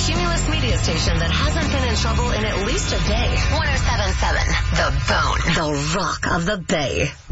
Cumulus media station that hasn't been in trouble in at least a day. 107.7 The Bone, the rock of the Bay.